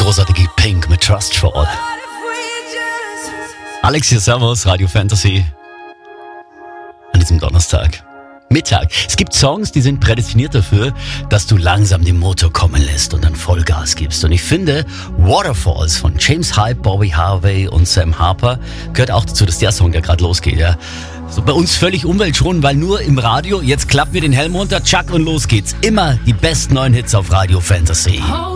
großartige Pink mit Trustfall. Alex hier, servus, Radio Fantasy. An diesem Donnerstag. Mittag. Es gibt Songs, die sind prädestiniert dafür, dass du langsam den Motor kommen lässt und dann Vollgas gibst. Und ich finde, Waterfalls von James Hype, Bobby Harvey und Sam Harper gehört auch dazu, dass der Song, der gerade losgeht, ja. So bei uns völlig umweltschonend, weil nur im Radio, jetzt klappen wir den Helm runter, tschack und los geht's. Immer die besten neuen Hits auf Radio Fantasy.